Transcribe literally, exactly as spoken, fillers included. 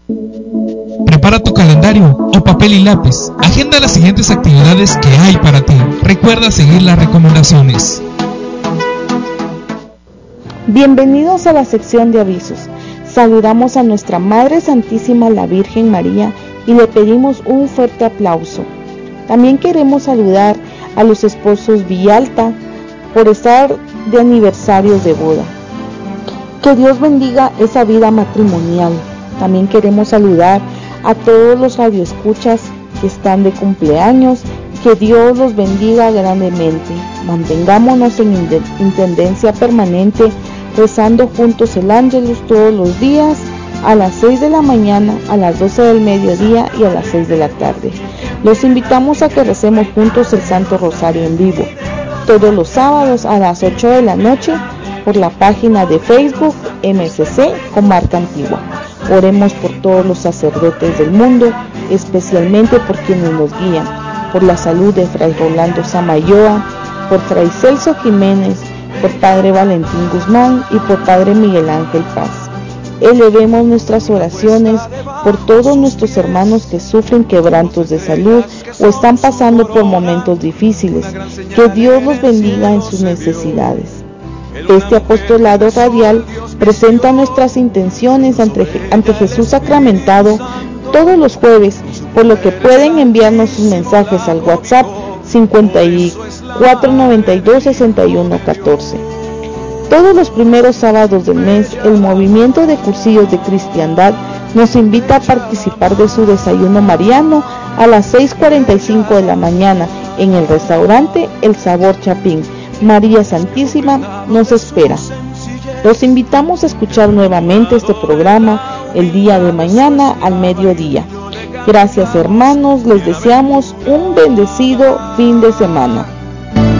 Prepara tu calendario o papel y lápiz. Agenda las siguientes actividades que hay para ti. Recuerda seguir las recomendaciones. Bienvenidos a la sección de avisos. Saludamos a nuestra Madre Santísima, la Virgen María, y le pedimos un fuerte aplauso. También queremos saludar a los esposos Villalta por estar de aniversarios de boda. Que Dios bendiga esa vida matrimonial. También queremos saludar a todos los radioescuchas que están de cumpleaños. Que Dios los bendiga grandemente. Mantengámonos en intendencia permanente, rezando juntos el Ángelus todos los días, a las seis de la mañana, a las doce del mediodía y a las seis de la tarde. Los invitamos a que recemos juntos el Santo Rosario en vivo, todos los sábados a las ocho de la noche, por la página de Facebook M S C Comarca Antigua. Oremos por todos los sacerdotes del mundo, especialmente por quienes nos guían, por la salud de Fray Rolando Samayoa, por Fray Celso Jiménez, por Padre Valentín Guzmán y por Padre Miguel Ángel Paz. Elevemos nuestras oraciones por todos nuestros hermanos que sufren quebrantos de salud o están pasando por momentos difíciles. Que Dios los bendiga en sus necesidades. Este apostolado radial presenta nuestras intenciones ante, ante Jesús sacramentado todos los jueves, por lo que pueden enviarnos sus mensajes al WhatsApp cincuenta y cuatro noventa y dos sesenta y uno catorce. Todos los primeros sábados del mes, el Movimiento de Cursillos de Cristiandad nos invita a participar de su desayuno mariano a las seis cuarenta y cinco de la mañana en el restaurante El Sabor Chapín. María Santísima nos espera. Los invitamos a escuchar nuevamente este programa el día de mañana al mediodía. Gracias, hermanos, les deseamos un bendecido fin de semana.